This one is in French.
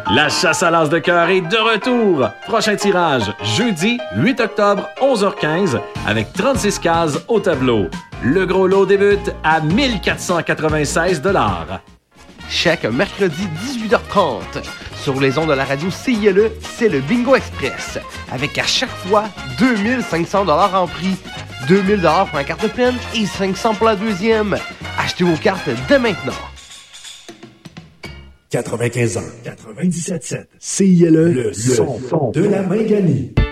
La chasse à l'as de cœur est de retour. Prochain tirage, jeudi 8 octobre, 11h15, avec 36 cases au tableau. Le gros lot débute à 1496 $. Chaque mercredi 18h30, sur les ondes de la radio CILE, c'est le Bingo Express. Avec à chaque fois 2500 $ en prix. 2000 $ pour la carte pleine et 500 pour la deuxième. Achetez vos cartes dès maintenant. 95 ans, 97.7. CILE, le son de la Minganie.